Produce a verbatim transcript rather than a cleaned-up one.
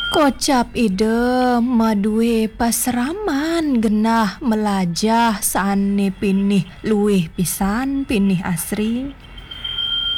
Kocap ide madue pasraman genah melajah saane pinih luwih pisan pinih asri.